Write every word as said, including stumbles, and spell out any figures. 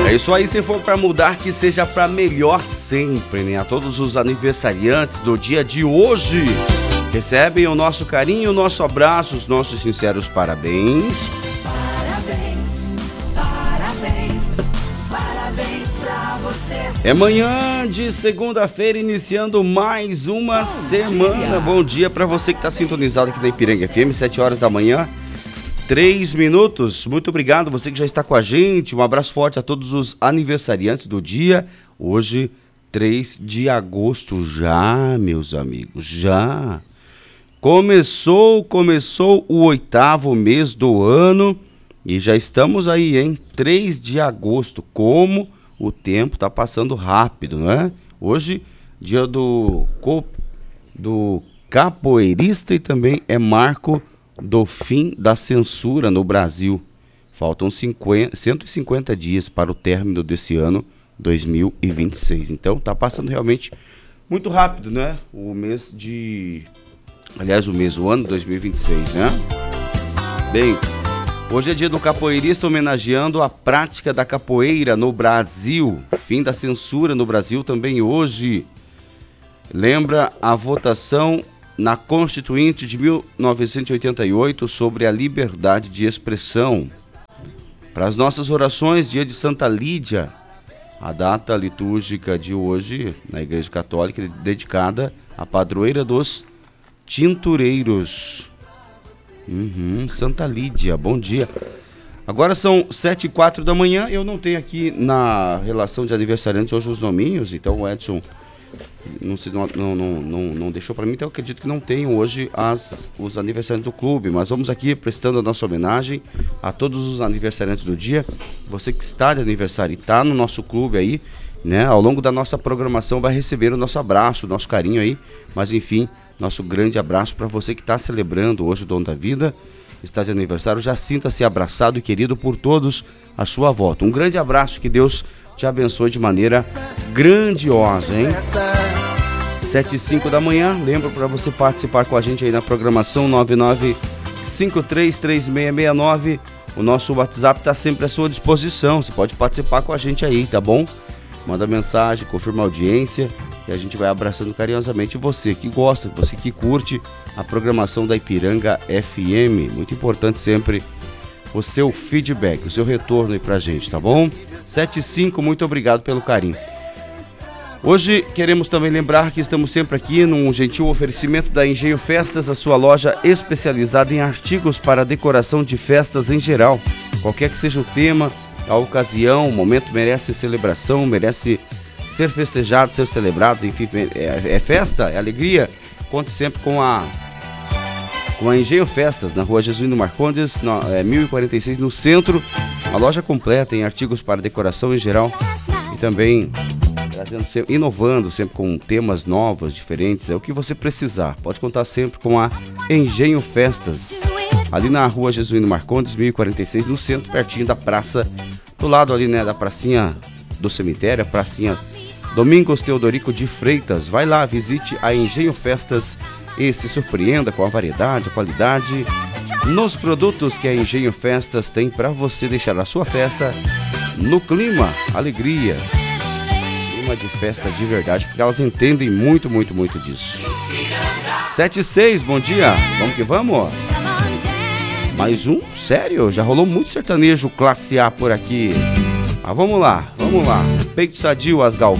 É isso aí, se for pra mudar, que seja pra melhor sempre, né? A todos os aniversariantes do dia de hoje, recebem o nosso carinho, o nosso abraço, os nossos sinceros parabéns. Parabéns, parabéns, parabéns pra você. É manhã de segunda-feira, iniciando mais uma Bom semana. Dia. Bom dia pra você que tá sintonizado aqui na Ipiranga F M, sete horas da manhã. Três minutos, muito obrigado, você que já está com a gente, um abraço forte a todos os aniversariantes do dia, hoje, três de agosto, já, meus amigos, já, começou, começou o oitavo mês do ano, e já estamos aí, hein, três de agosto, como o tempo está passando rápido, né? Hoje, dia do, do capoeirista e também é marco do fim da censura no Brasil. Faltam cinquenta, cento e cinquenta dias para o término desse ano dois mil e vinte e seis. Então tá passando realmente muito rápido, né? O mês de... Aliás, o mês, o ano dois mil e vinte e seis, né? Bem, hoje é dia do capoeirista, homenageando a prática da capoeira no Brasil. Fim da censura no Brasil também hoje. Lembra a votação na Constituinte de mil novecentos e oitenta e oito sobre a liberdade de expressão. Para as nossas orações, dia de Santa Lídia, a data litúrgica de hoje na Igreja Católica dedicada à padroeira dos tintureiros. Uhum, Santa Lídia, bom dia. Agora são sete e quatro da manhã, eu não tenho aqui na relação de aniversariantes hoje os nominhos, então o Edson Não, se, não, não, não, não deixou para mim, então eu acredito que não tenho hoje as, os aniversariantes do clube, mas vamos aqui prestando a nossa homenagem a todos os aniversariantes do dia. Você que está de aniversário e está no nosso clube aí, né, ao longo da nossa programação vai receber o nosso abraço, o nosso carinho aí, mas enfim, nosso grande abraço para você que está celebrando hoje o Dom da Vida, está de aniversário, já sinta-se abraçado e querido por todos à sua volta. Um grande abraço, que Deus te abençoe de maneira grandiosa, hein? sete e cinco da manhã, lembro para você participar com a gente aí na programação nove nove cinco três três seis seis nove. O nosso WhatsApp está sempre à sua disposição, você pode participar com a gente aí, tá bom? Manda mensagem, confirma a audiência e a gente vai abraçando carinhosamente você que gosta, você que curte a programação da Ipiranga F M. Muito importante sempre o seu feedback, o seu retorno aí pra gente, tá bom? sete e cinco, muito obrigado pelo carinho. Hoje queremos também lembrar que estamos sempre aqui num gentil oferecimento da Engenho Festas, a sua loja especializada em artigos para decoração de festas em geral. Qualquer que seja o tema, a ocasião, o momento merece celebração, merece ser festejado, ser celebrado, enfim, é, é festa, é alegria. Conte sempre com a, com a Engenho Festas, na rua Jesuíno Marcondes, no, é, mil e quarenta e seis, no centro. Uma loja completa em artigos para decoração em geral e também trazendo sempre, inovando sempre com temas novos, diferentes. É o que você precisar. Pode contar sempre com a Engenho Festas, ali na rua Jesuíno Marcondes, mil e quarenta e seis, no centro, pertinho da praça, do lado ali, né, da pracinha do cemitério, a pracinha Domingos Teodorico de Freitas. Vai lá, visite a Engenho Festas e se surpreenda com a variedade, a qualidade nos produtos que a Engenho Festas tem para você deixar a sua festa no clima, alegria, clima de festa de verdade, porque elas entendem muito, muito, muito disso. sete e seis, bom dia, vamos que vamos. Mais um? Sério? Já rolou muito sertanejo classe A por aqui. Ah, vamos lá, vamos lá. Peito Sadio, as Gal